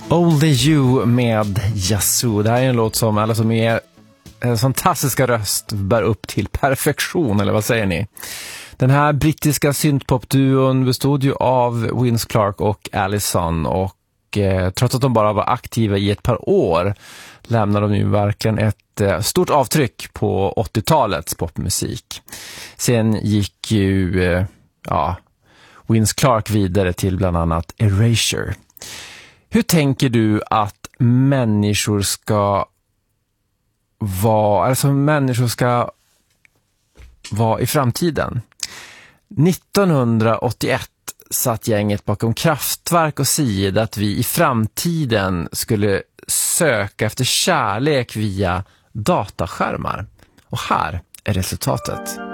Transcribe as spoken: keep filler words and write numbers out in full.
Only You med Yazoo. Det här är en låt som alla som är en fantastiska röst bär upp till perfektion, eller vad säger ni? Den här brittiska syntpopduon bestod ju av Vince Clarke och Allison, och eh, trots att de bara var aktiva i ett par år lämnade de ju verkligen ett eh, stort avtryck på åttiotalets popmusik. Sen gick ju eh, ja, Vince Clarke vidare till bland annat Erasure. Hur tänker du att människor ska vara, alltså människor ska vara i framtiden? nittonhundraåttioett satt gänget bakom Kraftwerk och siade att vi i framtiden skulle söka efter kärlek via dataskärmar. Och här är resultatet.